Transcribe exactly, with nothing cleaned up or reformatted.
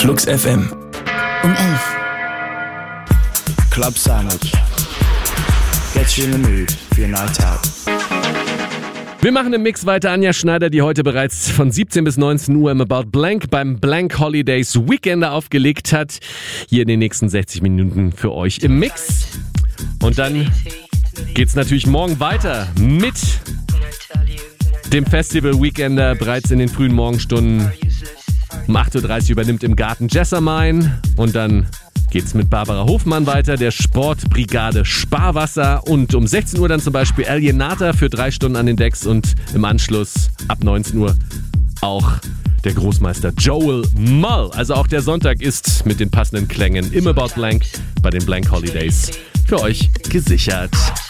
Flux F M. Um elf. Club Sandwich. Get you in the mood for your night out. Wir machen im Mix weiter. Anja Schneider, die heute bereits von siebzehn bis neunzehn Uhr im About Blank beim Blank Holidays Weekender aufgelegt hat. Hier in den nächsten sechzig Minuten für euch im Mix. Und dann geht's natürlich morgen weiter mit dem Festival Weekender. Bereits in den frühen Morgenstunden um acht Uhr dreißig übernimmt im Garten Jessamine. Und dann geht's mit Barbara Hofmann weiter, der Sportbrigade Sparwasser. Und um sechzehn Uhr dann zum Beispiel Alienata für drei Stunden an den Decks. Und im Anschluss ab neunzehn Uhr auch der Großmeister Joel Mull. Also auch der Sonntag ist mit den passenden Klängen im About Blank bei den Blank Holidays für euch gesichert.